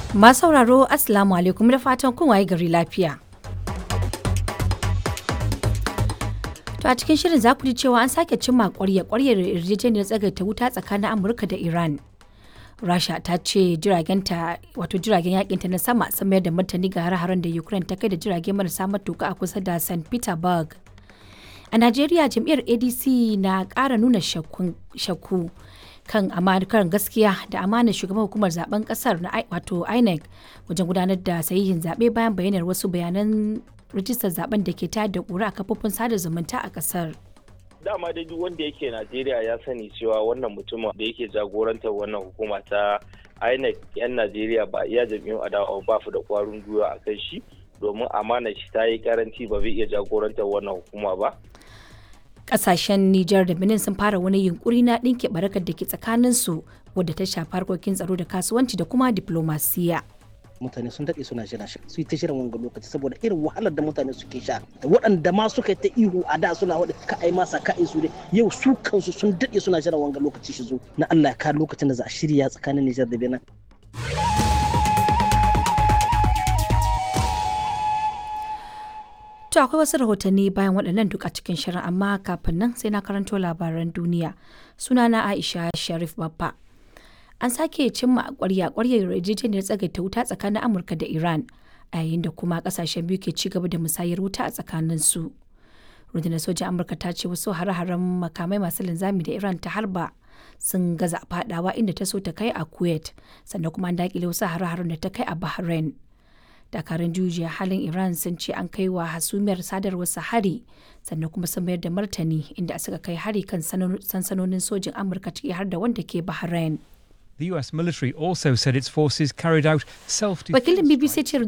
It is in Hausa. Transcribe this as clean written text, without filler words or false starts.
Masu sauraro Assalamu alaikum da fatan kun waye gari lafiya. To a cikin shirin za ku ji cewa an sake cimma ƙwarya-ƙwaryar yarjejeniyar tsagaita wuta tsakanin Amurka da Iran. Rasha ta ce jiragen yakinta na sama sun mayar da martani ga hare-haren da Ukraine ta kai da jirage marasa matuka a kusa da St. Petersburg. A Najeriya jam'iyyar ADC na ƙara nuna shakku kan kan gaskiya da amanar shugaban hukumar zaben kasar na wato INEC wajen gudanar da sahihin zaɓe bayan bayyanar wasu bayanan rijistar zaben da ke tayar da ƙura a kafofin sada zumunta a kasar. Dama dai duk wanda yake Najeriya ya sani cewa wannan mutumin da yake jagorantar wannan hukuma ta INEC 'yan Najeriya ba iya jam'iyyun adawa ba su da ƙwarin gwiwa a kan shi domin amanar shi ta yi karanci ba zai iya jagorantar wannan hukuma ba. Kasashen Nijar da Benin sun fara wani yunkuri na ɗinke barakar da ke tsakaninsu wadda ta shafi harkokin tsaro da kasuwanci da kuma diplomasiya. Mutane sun daɗe suna jira su yi ta shirin wanga lokaci saboda irin wahalar da mutane suke sha da waɗanda ma suka yi ta ihu a da suna waɗanda ka ai masa ka su dai yau su kansu sun daɗe suna jiran wanga lokaci shi zo na Allah ka lokacin da za a shirya tsakanin Nijar da Benin. To akwai wasu rahotanni bayan waɗannan duk a cikin shirin amma kafin nan sai na karanto labaran duniya. Sunana Aisha Sharif Baffa. An sake cimma ƙwarya-ƙwaryar yarjejeniyar tsagaita wuta tsakanin Amurka da Iran a yayin da kuma ƙasashen biyu ke ci gaba da musayar wuta a tsakaninsu. Rundunar sojan Amurka ta ce wasu hare-haren makamai masu linzami da Iran ta harba sun gaza faɗawa inda ta so ta kai a Kuwait sannan kuma an daƙile wasu hare-haren da ta kai a Bahrain. Dakarun jujiya halin Iran sun ce an kai wa hasumiyar sadarwar hari sannan kuma sun mayar da martani inda suka kai hari kan sansanonin sojin Amurka ciki har da wanda ke Bahrain. The US military also said its forces carried out self-defense. Wakilin BBC ce